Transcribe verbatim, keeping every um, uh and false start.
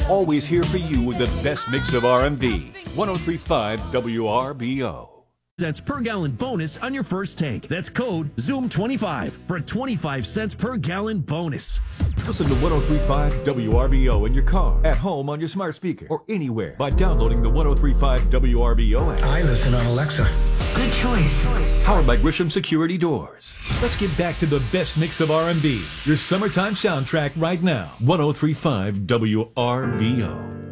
Always here for you with the best mix of R and B. one oh three point five W R B O. Cents per gallon bonus on your first tank. That's code Zoom twenty-five for a twenty-five cents per gallon bonus. Listen to one oh three point five W R B O in your car, at home on your smart speaker, or anywhere by downloading the one oh three point five W R B O app. I listen on Alexa. Good choice. Powered by Grisham Security Doors. Let's get back to the best mix of R and B. Your summertime soundtrack right now. one oh three point five W R B O.